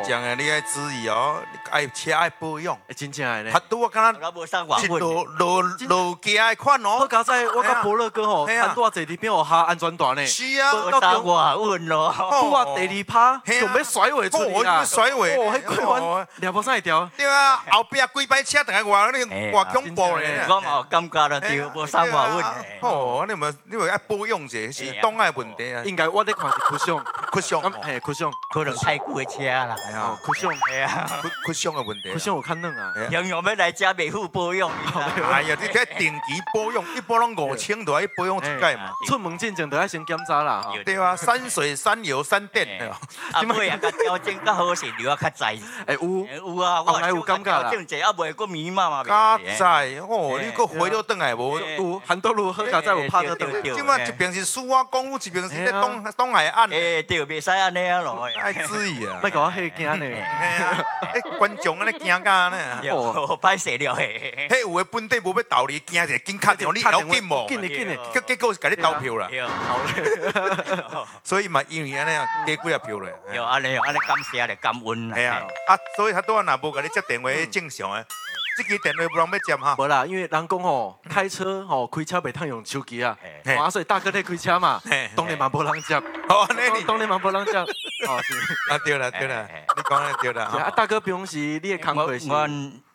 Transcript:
讲的，你爱注意哦，爱车爱保养。 真正的呢。 他拄我敢我无送外是本。 路行的款好哦。 佳哉，我甲伯乐哥吼，很多坐伫边有下安全带呢。 是啊， 无送外本咯。 不啊，第二趴就要甩尾出去啦。 甩尾， 哦，迄几弯两步三条。 对啊，后壁几摆车等下外恐怖咧。 我嘛有感觉了，对，无送外本。 哦，你爱保养者是档爱问题啊。 应该我咧看是哭伤， 哭伤， 嘿，哭伤， 可能太久的车啦。 哦， 哭伤， 系啊， 哭伤的问题。 哭伤有较软啊。 洋洋要来遮袂付保养。 哎呀，你这定期保养，一般拢5000多，要保养一届嘛。 出门进前就要先检查啦。 对啊，山水、山油、山电。 啊，尾啊，甲调整较好势，留啊较在。有啊，我有感觉啦。 调整者啊，袂过迷茫嘛。 较在哦，你搁回到转来无？ 有很多路好佳哉有拍到倒。 即摆一边是私我公务，一边是咧东海岸。 对，袂使安尼啊咯。 爱注意啊！ 别甲我吓惊呢。 观众安尼惊甲呢？ 哦，歹势了嘿。 迄有诶本地无要投你，惊者紧敲电话，你要紧无？ 紧嘞。 结果是甲你投票啦。 好嘞。 所以嘛，因为安尼啊，加几啊票咧。 有安尼感谢咧，感恩。 系啊，所以他拄仔若无甲你接电话，正常诶。这支电话不人要接哈。 无啦，因为人讲吼，开车吼开车袂通用手机啊，所以大哥咧开车嘛，当然嘛无人接。 哦， 当然嘛无人接。哦，是。 啊对啦，你讲咧对啦。 啊，大哥平时你的工作是？